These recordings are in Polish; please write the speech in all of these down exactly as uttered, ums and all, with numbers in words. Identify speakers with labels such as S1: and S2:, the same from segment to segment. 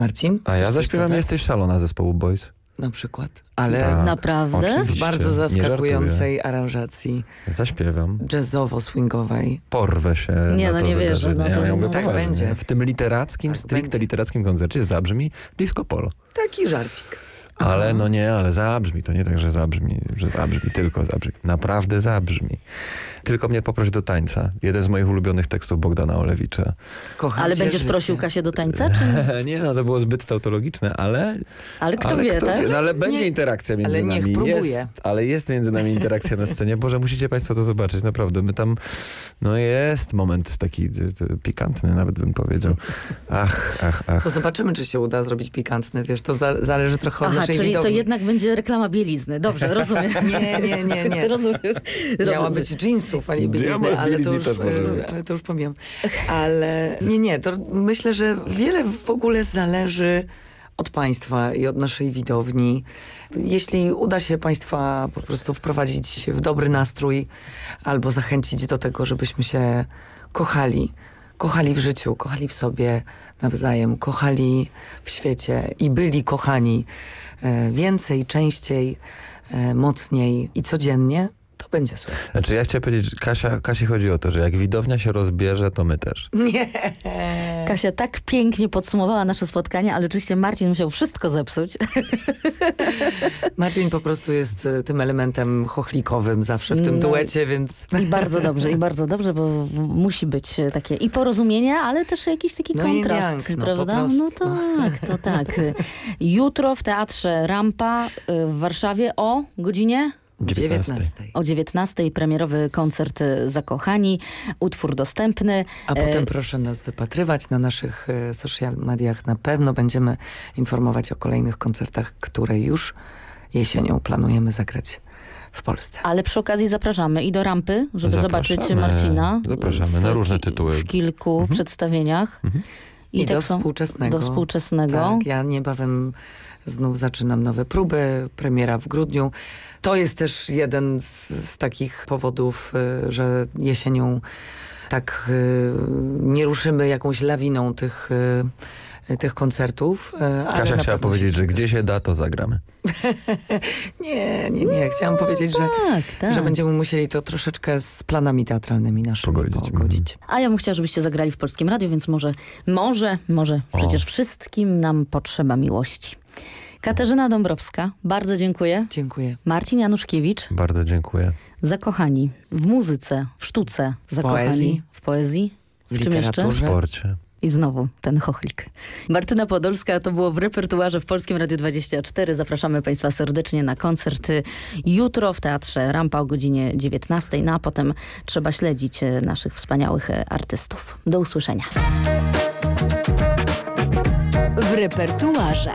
S1: Marcin?
S2: A ja zaśpiewam Jesteś szalona zespołu Boys.
S1: Na przykład. Ale
S2: Tak,
S3: naprawdę?
S1: w bardzo zaskakującej aranżacji.
S2: Zaśpiewam.
S1: Jazzowo-swingowej.
S2: Porwę się
S3: nie,
S2: na
S3: no
S2: to
S3: nie wierzę. No to,
S2: ja mówię
S3: no,
S1: tak
S2: poważnie.
S1: będzie.
S2: W tym literackim,
S1: tak
S2: stricte
S1: będzie.
S2: literackim koncercie zabrzmi disco polo.
S1: Taki żarcik.
S2: Ale
S1: Aha.
S2: no nie, ale zabrzmi. To nie tak, że zabrzmi, że zabrzmi, tylko zabrzmi. Naprawdę zabrzmi. Tylko mnie poproś do tańca. Jeden z moich ulubionych tekstów Bogdana Olewicza.
S1: Kocham
S3: Ale
S1: cię,
S3: będziesz
S1: życie.
S3: prosił Kasię do tańca, czy?
S2: Nie, no to było zbyt tautologiczne, ale...
S3: Ale kto
S2: ale
S3: wie,
S2: kto
S3: tak?
S2: Wie? No ale będzie
S1: Nie,
S2: interakcja między
S1: ale niech
S2: nami.
S1: próbuje.
S2: Jest, ale jest między nami interakcja na scenie. Boże, musicie państwo to zobaczyć, naprawdę. My tam, no jest moment taki t, t, pikantny, nawet bym powiedział. Ach, ach, ach.
S1: To zobaczymy, czy się uda zrobić pikantny, wiesz, to za, zależy trochę od
S3: Aha,
S1: naszej
S3: czyli
S1: widowni.
S3: to jednak będzie reklama bielizny. Dobrze, rozumiem.
S1: Nie, nie, nie, nie.
S3: Rozumiem.
S1: Miała
S3: rozumiem.
S1: być jeansów, a nie
S2: Ja
S1: bielizny,
S2: mam
S1: ale to,
S2: bielizny
S1: już,
S2: też może być.
S1: ale to już powiem. Ale nie, nie, to myślę, że wiele w ogóle zależy od państwa i od naszej widowni. Jeśli uda się państwa po prostu wprowadzić w dobry nastrój albo zachęcić do tego, żebyśmy się kochali, kochali w życiu, kochali w sobie nawzajem, kochali w świecie i byli kochani e, więcej, częściej, e, mocniej i codziennie, to będzie sukces.
S2: Znaczy ja chciałem powiedzieć, że Kasia, Kasi chodzi o to, że jak widownia się rozbierze, to my też.
S1: Nie.
S3: Kasia tak pięknie podsumowała nasze spotkanie, ale oczywiście Marcin musiał wszystko zepsuć.
S1: Marcin po prostu jest e, tym elementem chochlikowym zawsze w tym
S3: No
S1: duecie, więc...
S3: I bardzo dobrze, i bardzo dobrze, bo w- musi być takie i porozumienie, ale też jakiś taki
S1: No i
S3: kontrast,
S1: yang, no, po
S3: prawda?
S1: prostu.
S3: No tak, to tak. Jutro w Teatrze Rampa y, w Warszawie o godzinie...
S1: dziewiętnastej.
S3: O dziewiętnastej premierowy koncert y, Zakochani, utwór dostępny.
S1: A
S3: E,
S1: potem proszę nas wypatrywać na naszych e, social mediach. Na pewno będziemy informować o kolejnych koncertach, które już jesienią planujemy zagrać w Polsce.
S3: Ale przy okazji zapraszamy i do Rampy, żeby
S2: Zapraszamy.
S3: zobaczyć Marcina.
S2: Zapraszamy na
S3: w-
S2: różne tytuły.
S3: W kilku
S2: Mhm.
S3: przedstawieniach.
S2: Mhm.
S1: I,
S3: tak
S1: do
S3: są-
S1: współczesnego.
S3: Do współczesnego.
S1: Tak, ja niebawem znów zaczynam nowe próby, premiera w grudniu. To jest też jeden z, z takich powodów, y, że jesienią tak y, nie ruszymy jakąś lawiną tych, y, tych koncertów. y, ale
S2: Kasia
S1: na
S2: chciała
S1: pewno
S2: powiedzieć,
S1: się-
S2: że gdzie się da, to zagramy.
S1: Nie, nie, nie. Chciałam powiedzieć, że,
S3: Tak, tak.
S1: że będziemy musieli to troszeczkę z planami teatralnymi naszymi
S2: Pogodzić,
S1: pogodzić.
S3: A ja bym chciała, żebyście zagrali w Polskim Radiu, więc może, może, może
S2: O.
S3: przecież wszystkim nam potrzeba miłości. Katarzyna Dąbrowska, bardzo dziękuję.
S1: Dziękuję.
S3: Marcin Januszkiewicz,
S2: Bardzo dziękuję.
S3: Zakochani w muzyce, w sztuce, zakochani
S1: poezji.
S3: w poezji.
S1: W
S3: czym jeszcze?
S2: W
S1: literaturze.
S2: sporcie.
S3: I znowu ten chochlik. Martyna Podolska, to było w repertuarze w Polskim Radiu dwadzieścia cztery. Zapraszamy państwa serdecznie na koncerty jutro w Teatrze Rampa o godzinie dziewiętnastej. No a potem trzeba śledzić e, naszych wspaniałych e, artystów. Do usłyszenia.
S4: W repertuarze.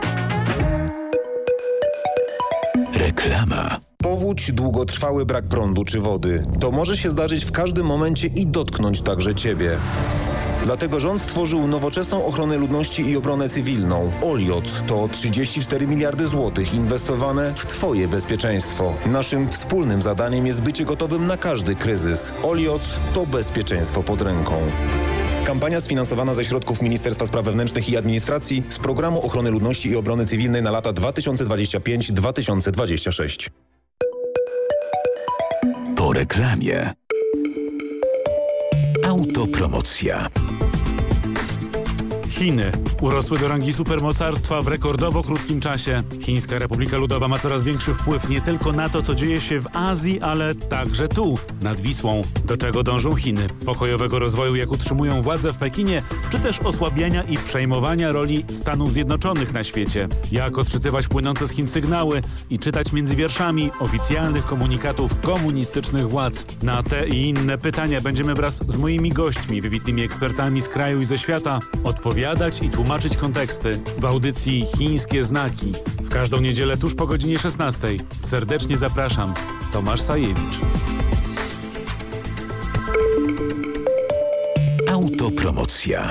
S5: Reklama.
S6: Powódź, długotrwały brak prądu czy wody. To może się zdarzyć w każdym momencie i dotknąć także Ciebie. Dlatego rząd stworzył nowoczesną ochronę ludności i obronę cywilną. Oliot to trzydzieści cztery miliardy złotych inwestowane w Twoje bezpieczeństwo. Naszym wspólnym zadaniem jest bycie gotowym na każdy kryzys. Oliot to bezpieczeństwo pod ręką. Kampania sfinansowana ze środków Ministerstwa Spraw Wewnętrznych i Administracji z Programu Ochrony Ludności i Obrony Cywilnej na lata dwa tysiące dwudziesty piąty do dwa tysiące dwudziestego szóstego.
S5: Po reklamie. Autopromocja.
S7: Chiny urosły do rangi supermocarstwa w rekordowo krótkim czasie. Chińska Republika Ludowa ma coraz większy wpływ nie tylko na to, co dzieje się w Azji, ale także tu, nad Wisłą. Do czego dążą Chiny? Pokojowego rozwoju, jak utrzymują władze w Pekinie, czy też osłabiania i przejmowania roli Stanów Zjednoczonych na świecie? Jak odczytywać płynące z Chin sygnały i czytać między wierszami oficjalnych komunikatów komunistycznych władz? Na te i inne pytania będziemy wraz z moimi gośćmi, wybitnymi ekspertami z kraju i ze świata, odpowiadać i tłumaczyć konteksty w audycji Chińskie Znaki. W każdą niedzielę tuż po godzinie szesnastej. Serdecznie zapraszam. Tomasz Sajewicz.
S5: Autopromocja.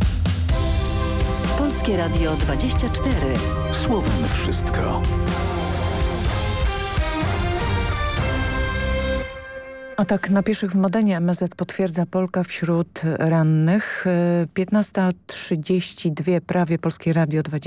S4: Polskie Radio dwadzieścia cztery.
S5: Słowem wszystko.
S8: Atak na pieszych w Modenie. M S Z potwierdza Polka wśród rannych. piętnasta trzydzieści dwa prawie Polskie Radio dwadzieścia.